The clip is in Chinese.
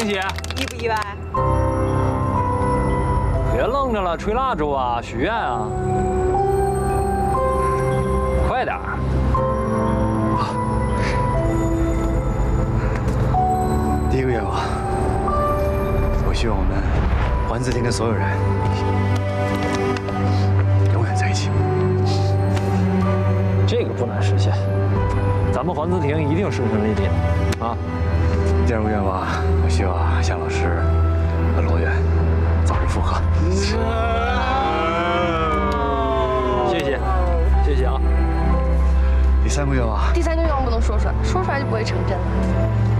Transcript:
惊喜？ 意不意外？ 别愣着了，吹蜡烛啊，许愿啊！快点儿！ 第一个愿望，我希望我们环子亭的所有人永远在一起。 这个不难实现，咱们环子亭一定顺顺利利的啊！ 第二个愿望，我希望夏老师和罗远早日复合。 谢谢，谢谢啊！ 第三个愿望， 第三个愿望不能说出来，说出来就不会成真了。